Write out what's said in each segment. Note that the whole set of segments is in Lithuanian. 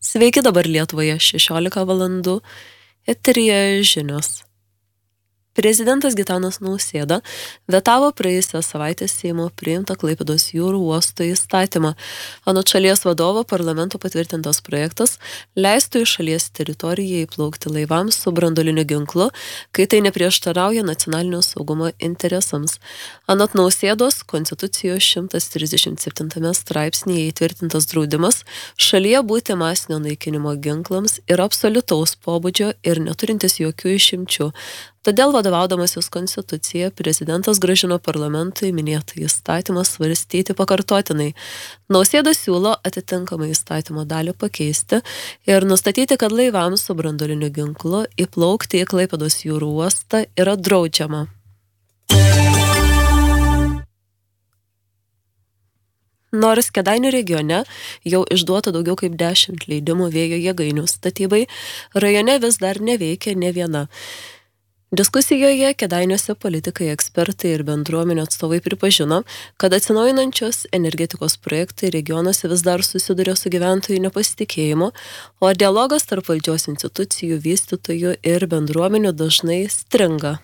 Sveiki, dabar Lietuvoje 16 valandų. Eteryje žinios. Prezidentas Gitanas Nausėda vetavo praėjusią savaitę Seimo priimtą Klaipėdos jūrų uosto įstatymą. Anot šalies vadovo, parlamento patvirtintas projektas leistų į šalies teritoriją įplaukti laivams su branduoliniu ginklu, kai tai neprieštarauja nacionalinio saugumo interesams. Anot Nausėdos, Konstitucijos 137 straipsnėje įtvirtintas draudimas šalyje būti masinio naikinimo ginklams yra absoliutaus pobūdžio ir neturintis jokių išimčių. Todėl vadovaudamasis Konstitucija, prezidentas grąžino parlamentui minėtą įstatymą svarstyti pakartotinai. Nausėda siūlo atitinkamą įstatymo dalį pakeisti ir nustatyti, kad laivams su branduoliniu ginklu įplaukti į Klaipėdos jūrų uostą yra draudžiama. Nors Kėdainių regione jau išduota daugiau kaip 10 leidimų vėjo jėgainių statybai, rajone vis dar neveikia ne viena. Diskusijoje Kėdainiuose politikai, ekspertai ir bendruomenių atstovai pripažino, kad atsinaujinančios energetikos projektai regionuose vis dar susiduria su gyventojų nepasitikėjimu, o dialogas tarp valdžios institucijų, vystytojų ir bendruomenių dažnai stringa.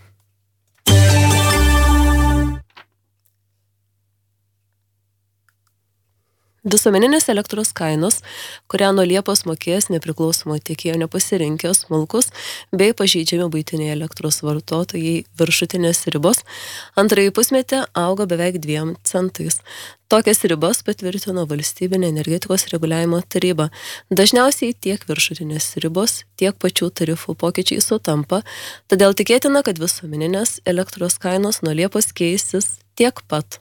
Visuomeninės elektros kainos, kurią nuo Liepos mokės nepriklausomo tiekėjo nepasirinkęs smulkus bei pažeidžiami buitiniai elektros vartotojai viršutinės ribos, antrąjį pusmetį augo beveik 2 centais. Tokias ribas patvirtino Valstybinė energetikos reguliavimo taryba. Dažniausiai tiek viršutinės ribos, tiek pačių tarifų pokyčiai sutampa, todėl tikėtina, kad visuomeninės elektros kainos nuo Liepos keisis tiek pat.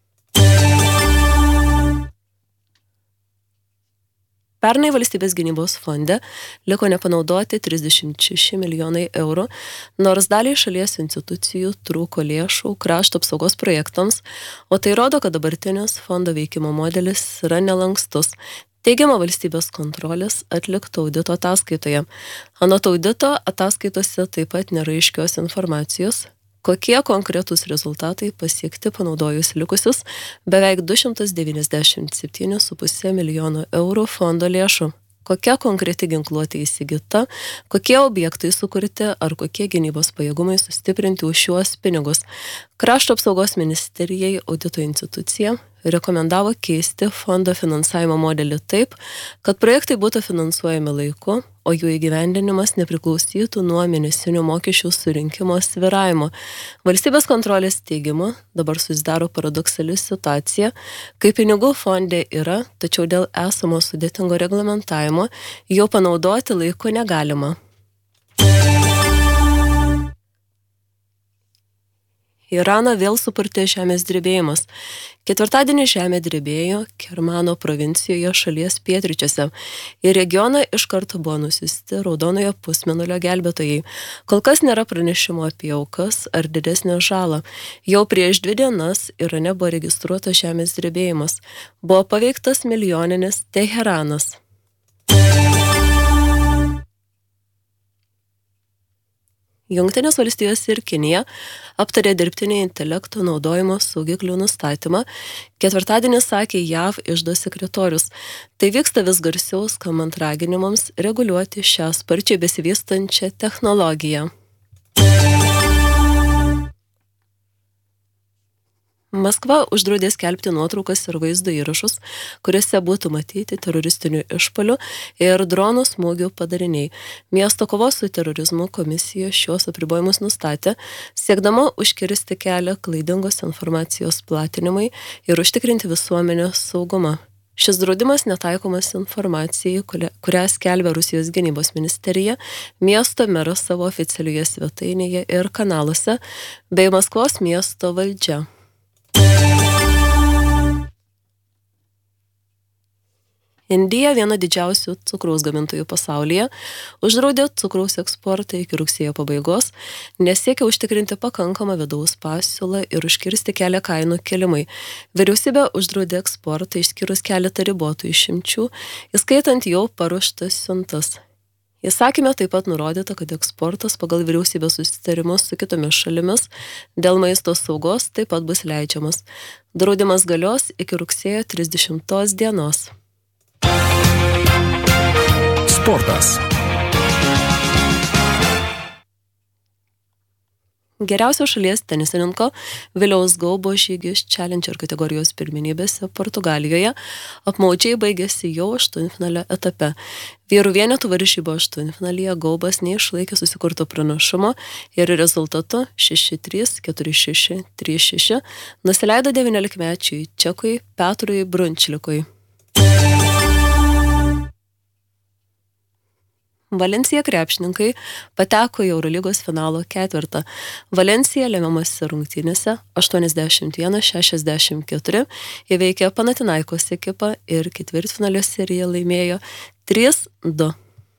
Pernai Valstybės gynybos fonde liko nepanaudoti 36 milijonai eurų, nors daliai šalies institucijų trūko lėšų krašto apsaugos projektams, o tai rodo, kad dabartinis fondo veikimo modelis yra nelankstus. Teigiama Valstybės kontrolės atlikto audito ataskaitoje. Anot audito ataskaitose taip pat nėra aiškios informacijos, kokie konkretūs rezultatai pasiekti panaudojus likusius beveik 297,5 milijono eurų fondo lėšų. Kokia konkreti ginkluotė įsigyta, kokie objektai sukurti ar kokie gynybos pajėgumai sustiprinti už šiuos pinigus. Krašto apsaugos ministerijai audito institucija rekomendavo keisti fondo finansavimo modelį taip, kad projektai būtų finansuojami laiku, o jų įgyvendinimas nepriklausytų nuo mėnesinių mokesčių surinkimo svyravimo. Valstybės kontrolės teigimu dabar susidaro paradoksali situacija, kai pinigų fonde yra, tačiau dėl esamo sudėtingo reglamentavimo jau panaudoti laiku negalima. Iraną vėl supurtė žemės drebėjimas. Ketvirtadienį žemė drebėjo Kermano provincijoje šalies pietryčiuose. Į regioną iš karto buvo nusiųsti Raudonojo pusmėnulio gelbėtojai. Kol kas nėra pranešimo apie aukas ar didesnę žalą. Jau prieš 2 dienas Irane buvo registruotas žemės drebėjimas. Buvo paveiktas milijoninis Teheranas. Jungtinės valstijos ir Kinija aptarė dirbtinio intelekto naudojimo saugiklių nustatymą. Ketvirtadienį sakė JAV iždo sekretorius. Tai vyksta vis garsiau skambant raginimams reguliuoti šią sparčiai besivystančią technologiją. Maskva uždraudė skelbti nuotraukas ir vaizdo įrašus, kuriuose būtų matyti teroristinių išpuolių ir dronų smūgių padariniai. Miesto kovos su terorizmu komisija šios apribojimus nustatė, siekdama užkirsti kelią klaidingos informacijos platinimui ir užtikrinti visuomenės saugumą. Šis draudimas netaikomas informacijai, kurią skelbia Rusijos gynybos ministerija, miesto meras savo oficialioje svetainėje ir kanaluose, bei Maskvos miesto valdžia. Indija, viena didžiausių cukraus gamintojų pasaulyje, uždraudė cukraus eksportą iki rugsėjo pabaigos, nes siekia užtikrinti pakankamą vidaus pasiūlą ir užkirsti kelią kainų kelimui. Vyriausybė uždraudė eksportą išskyrus keletą ribotų išimčių, įskaitant jau paruoštas siuntas. Įsakyme taip pat nurodyta, kad eksportas pagal vyriausybės susitarimus su kitomis šalimis dėl maisto saugos taip pat bus leidžiamas. Draudimas galios iki rugsėjo 30 dienos. Sportas. Geriausio šalies tenisininko Viliaus Gaubo žygis Challenger kategorijos pirmenybėse Portugalijoje apmaudžiai baigėsi jau aštuntfinalio etape. Vyrų vienetų varžybų aštuntfinalyje Gaubas neišlaikė susikurto pranašumo ir rezultatu 6-3, 4-6, 3-6 nusileido 19-mečiui čekui Petrui Brunčlikui. Valencija krepšininkai pateko į Eurolygos finalo ketvirtą. Valencija lemiamose rungtynėse 81-64 įveikė Panathinaikos ekipą ir ketvirtfinalio seriją laimėjo 3-2.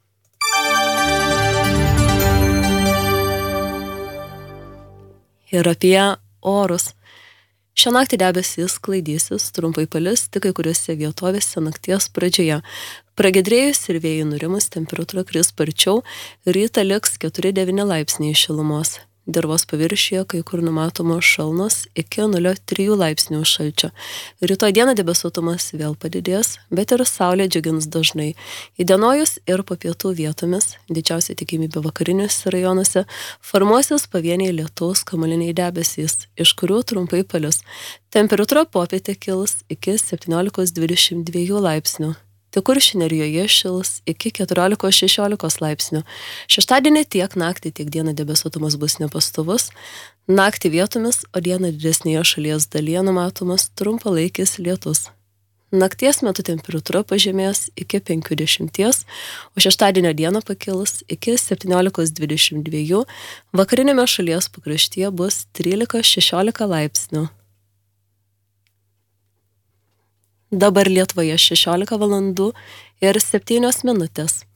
Ir apie orus. Šią naktį debesys sklaidysis, trumpai palis tik kai kuriuose vietovėse nakties pradžioje. Pragiedrėjus ir vėjui nurimus temperatūra kris sparčiau, rytą liks 4-9 laipsniai šilumos. Dirvos paviršiuje kai kur numatomos šalnos iki 0,3 laipsnių šalčio. Rytoj dieną debesuotumas vėl padidės, bet ir saulė džiugins dažnai. Įdienojus ir po pietų vietomis, didžiausia tikimybė vakariniuose rajonuose, formuosis pavieniai lietaus kamuoliniai debesys, iš kurių trumpai palis. Temperatūra popietę kils iki 17-22 laipsnių. Tik Kuršių nerijoje šils iki 14-16 laipsnių. Šeštadienį tiek naktį, tiek dieną debesuotumas bus nepastovus. Naktį vietomis, o dieną didesnėje šalies dalyje numatomas trumpalaikis lietus. Nakties metu temperatūra pažemės iki 50, o šeštadienio dieną pakils iki 17-22, vakarinėme šalies pakraštyje bus 13-16 laipsnių. Dabar Lietuvoje 16 valandų ir 7 minutės.